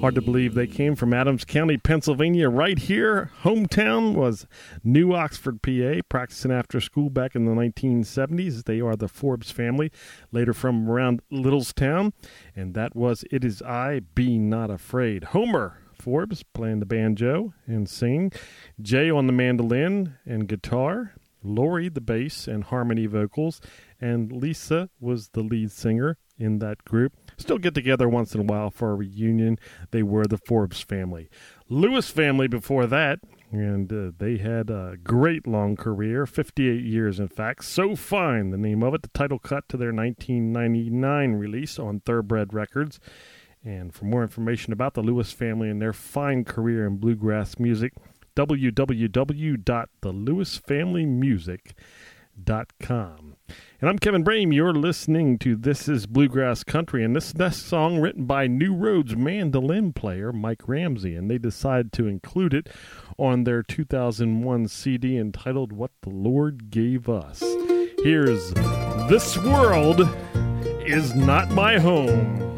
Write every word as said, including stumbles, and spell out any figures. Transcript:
Hard to believe they came from Adams County, Pennsylvania. Right here, hometown was New Oxford, P A, practicing after school back in the nineteen seventies. They are the Forbes family, later from around Littlestown. And that was It Is I, Be Not Afraid. Homer Forbes playing the banjo and singing. Jay on the mandolin and guitar. Lori, the bass and harmony vocals. And Lisa was the lead singer in that group. Still get together once in a while for a reunion. They were the Forbes family. Lewis family before that, and uh, they had a great long career, fifty-eight years in fact. So Fine, the name of it, the title cut to their nineteen ninety-nine release on Thoroughbred Records. And for more information about the Lewis family and their fine career in bluegrass music, w w w dot the lewis family music dot com. And I'm Kevin Brame. You're listening to This Is Bluegrass Country, and this next song written by New Roads mandolin player Mike Ramsey, and they decided to include it on their two thousand one C D entitled What the Lord Gave Us. Here's This World Is Not My Home.